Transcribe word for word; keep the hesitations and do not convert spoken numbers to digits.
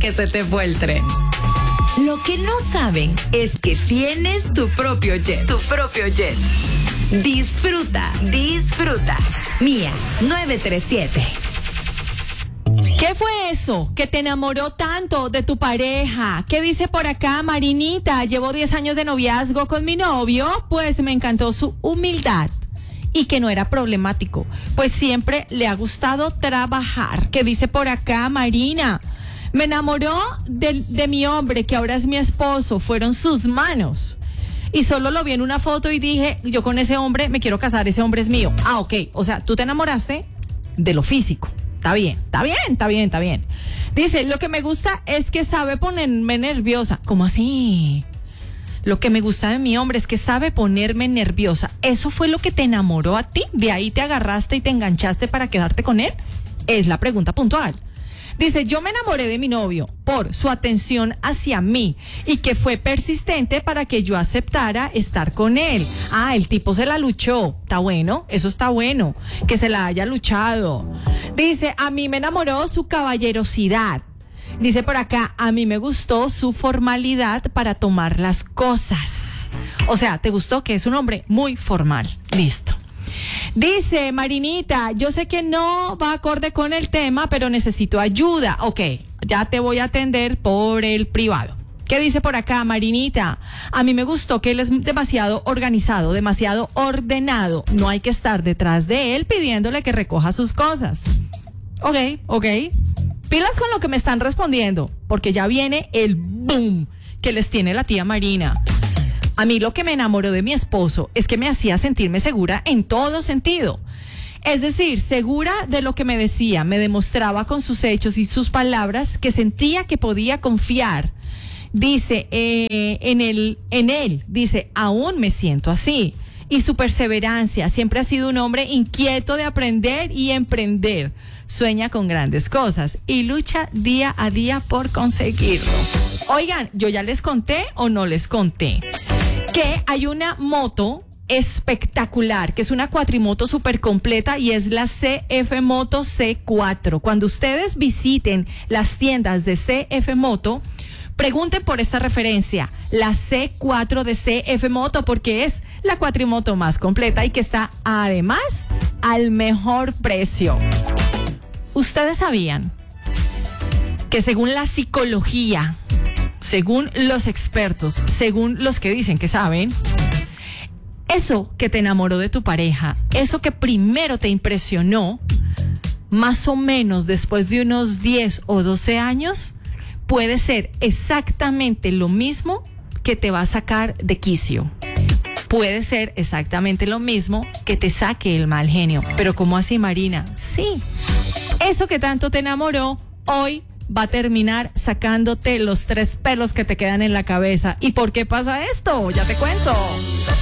que se te fue el tren. Lo que no saben es que tienes tu propio jet, tu propio jet. Disfruta, disfruta. Mía nueve tres siete. ¿Qué fue eso que te enamoró tanto de tu pareja? ¿Qué dice por acá Marinita? Llevo diez años de noviazgo con mi novio, pues me encantó su humildad y que no era problemático, pues siempre le ha gustado trabajar. ¿Qué dice por acá Marina? Me enamoró de, de mi hombre, que ahora es mi esposo, fueron sus manos. Y solo lo vi en una foto y dije, yo con ese hombre me quiero casar, ese hombre es mío. Ah, ok, o sea, tú te enamoraste de lo físico. Está bien, está bien, está bien, está bien. Dice, lo que me gusta es que sabe ponerme nerviosa. ¿Cómo así? Lo que me gusta de mi hombre es que sabe ponerme nerviosa. ¿Eso fue lo que te enamoró a ti? ¿De ahí te agarraste y te enganchaste para quedarte con él? Es la pregunta puntual. Dice, yo me enamoré de mi novio por su atención hacia mí y que fue persistente para que yo aceptara estar con él. Ah, el tipo se la luchó. Está bueno, eso está bueno, que se la haya luchado. Dice, a mí me enamoró su caballerosidad. Dice por acá, a mí me gustó su formalidad para tomar las cosas. O sea, ¿te gustó? Que es un hombre muy formal. Listo. Dice Marinita, yo sé que no va acorde con el tema, pero necesito ayuda. Ok, ya te voy a atender por el privado. ¿Qué dice por acá Marinita? A mí me gustó que él es demasiado organizado, demasiado ordenado. No hay que estar detrás de él pidiéndole que recoja sus cosas. Ok, ok. Pilas con lo que me están respondiendo, porque ya viene el boom que les tiene la tía Marina. A mí lo que me enamoró de mi esposo es que me hacía sentirme segura en todo sentido. Es decir, segura de lo que me decía, me demostraba con sus hechos y sus palabras que sentía que podía confiar. Dice, eh, en, el, en él, dice, aún me siento así. Y su perseverancia, siempre ha sido un hombre inquieto de aprender y emprender. Sueña con grandes cosas y lucha día a día por conseguirlo. Oigan, ¿yo ya les conté o no les conté? Que hay una moto espectacular, que es una cuatrimoto súper completa y es la C F Moto C cuatro. Cuando ustedes visiten las tiendas de C F Moto, pregunten por esta referencia, la C cuatro de C F Moto, porque es la cuatrimoto más completa y que está además al mejor precio. ¿Ustedes sabían que según la psicología, según los expertos, según los que dicen que saben, eso que te enamoró de tu pareja, eso que primero te impresionó, más o menos después de unos diez o doce años, puede ser exactamente lo mismo que te va a sacar de quicio? Puede ser exactamente lo mismo que te saque el mal genio. ¿Pero cómo así, Marina? Sí, eso que tanto te enamoró, hoy va a terminar sacándote los tres pelos que te quedan en la cabeza. ¿Y por qué pasa esto? Ya te cuento.